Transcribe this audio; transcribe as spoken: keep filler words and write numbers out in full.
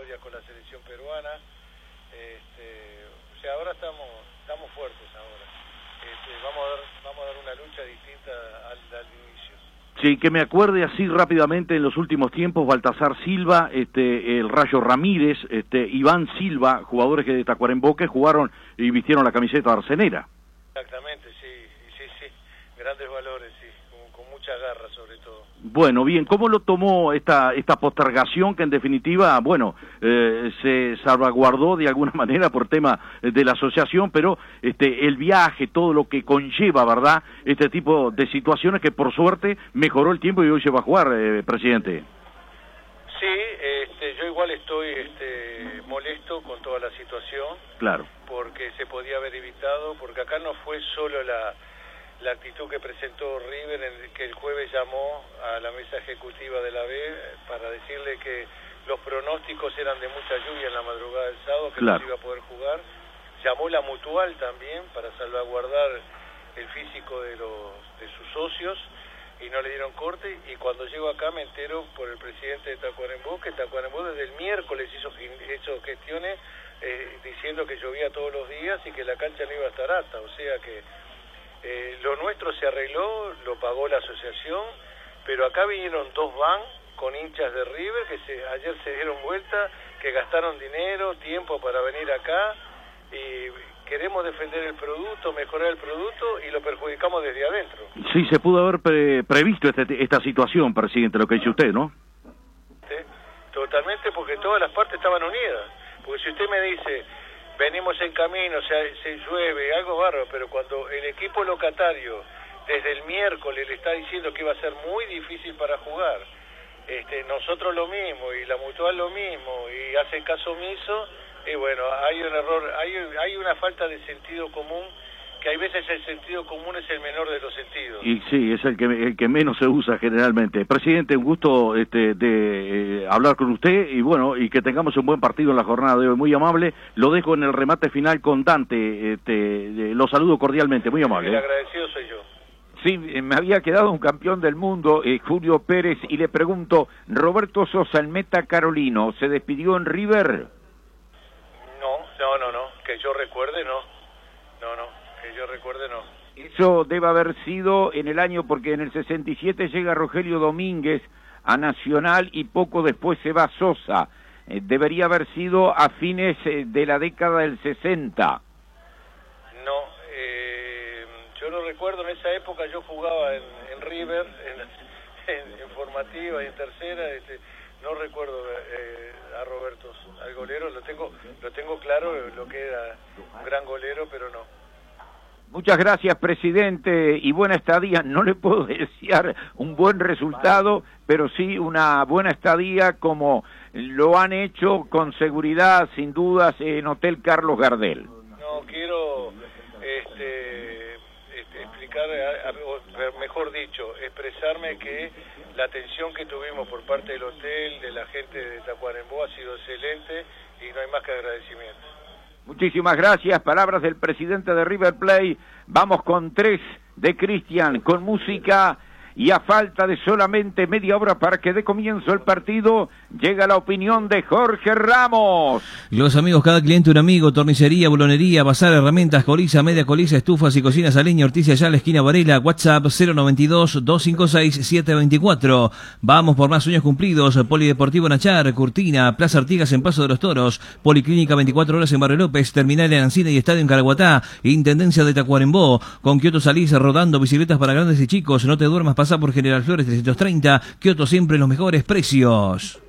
eliminatorias con la selección peruana. Este, o sea, ahora estamos estamos fuertes ahora. Este, vamos a dar vamos a dar una lucha distinta al, al inicio. Sí, que me acuerde así rápidamente en los últimos tiempos, Baltasar Silva, este, el Rayo Ramírez, este, Iván Silva, jugadores que de Tacuarembó que jugaron y vistieron la camiseta arcenera. Exactamente, sí, sí, sí, grandes valores, sí, con, con mucha garra sobre todo. Bueno, bien, ¿cómo lo tomó esta esta postergación que en definitiva, bueno, eh, se salvaguardó de alguna manera por tema de la asociación, pero este el viaje, todo lo que conlleva, ¿verdad?, este tipo de situaciones que por suerte mejoró el tiempo y hoy se va a jugar, eh, presidente. Sí, este, yo igual estoy este, molesto con toda la situación. Claro. Porque se podía haber evitado, porque acá no fue solo la, la actitud que presentó River, en el que el jueves llamó a la mesa ejecutiva de la B para decirle que los pronósticos eran de mucha lluvia en la madrugada del sábado, que claro. no se iba a poder jugar. Llamó la Mutual también para salvaguardar el físico de, los, de sus socios, y no le dieron corte, y cuando llego acá me entero por el presidente de Tacuarembó que Tacuarembó desde el miércoles hizo, hizo gestiones eh, diciendo que llovía todos los días y que la cancha no iba a estar apta, o sea que eh, lo nuestro se arregló, lo pagó la asociación, pero acá vinieron dos van con hinchas de River que se, ayer se dieron vuelta, que gastaron dinero, tiempo para venir acá, y queremos defender el producto, mejorar el producto, y lo perjudicamos desde adentro. Sí, se pudo haber pre previsto este, esta situación, presidente, lo que dice usted, ¿no? ¿Sí? Totalmente, porque todas las partes estaban unidas. Porque si usted me dice, venimos en camino, se, se llueve, algo bárbaro, pero cuando el equipo locatario desde el miércoles le está diciendo que iba a ser muy difícil para jugar, este, nosotros lo mismo, y la Mutual lo mismo, y hace caso omiso, y bueno, hay un error, hay, hay una falta de sentido común, que hay veces el sentido común es el menor de los sentidos. Y sí, es el que el que menos se usa generalmente. Presidente, un gusto este, de eh, hablar con usted, y bueno, y que tengamos un buen partido en la jornada de hoy. Muy amable. Lo dejo en el remate final con Dante. Este, eh, lo saludo cordialmente, muy amable. El agradecido soy yo. Sí, me había quedado un campeón del mundo, eh, Julio Pérez, y le pregunto, Roberto Sosa, el meta carolino, ¿se despidió en River? No, no, no, no, que yo recuerde no, no, no, que yo recuerde no. Eso debe haber sido en el año, porque en el sesenta y siete llega Rogelio Domínguez a Nacional y poco después se va Sosa. Eh, debería haber sido a fines eh, de la década del sesenta. No, eh, yo no recuerdo, en esa época yo jugaba en, en River, en, en, en formativa y en tercera, este, no recuerdo eh, a Roberto, al golero, lo tengo lo tengo claro, lo que era un gran golero, pero no. Muchas gracias, presidente, y buena estadía. No le puedo desear un buen resultado, pero sí una buena estadía como lo han hecho con seguridad, sin dudas, en Hotel Carlos Gardel. No, quiero este, este, explicar, a, a, mejor dicho, expresarme que la atención que tuvimos por parte del hotel, de la gente de Tacuarembó, ha sido excelente y no hay más que agradecimiento. Muchísimas gracias, palabras del presidente de River Plate. Vamos con tres de Cristian, con música, y a falta de solamente media hora para que dé comienzo el partido, llega la opinión de Jorge Ramos. Los amigos, cada cliente un amigo, tornicería, bulonería, bazar, herramientas, coliza, media coliza, estufas y cocinas a leña, Ortiz, allá la esquina Varela, WhatsApp cero noventa y dos, doscientos cincuenta y seis, setecientos veinticuatro. Vamos por más sueños cumplidos, Polideportivo Nachar, Curtina, Plaza Artigas en Paso de los Toros, Policlínica veinticuatro horas en Barrio López, Terminal en Ancina y Estadio en Caraguatá, Intendencia de Tacuarembó, con Kioto Salís rodando bicicletas para grandes y chicos, no te duermas, pasa por General Flores trescientos treinta, Kioto siempre en los mejores precios.